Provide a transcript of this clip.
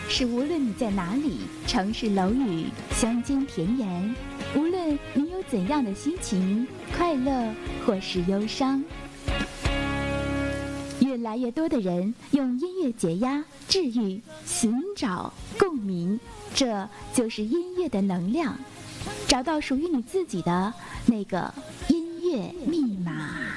是无论你在哪里，城市楼宇、乡间田园，无论你有怎样的心情，快乐或是忧伤，越来越多的人用音乐解压、治愈、寻找共鸣，这就是音乐的能量。找到属于你自己的那个音乐密码。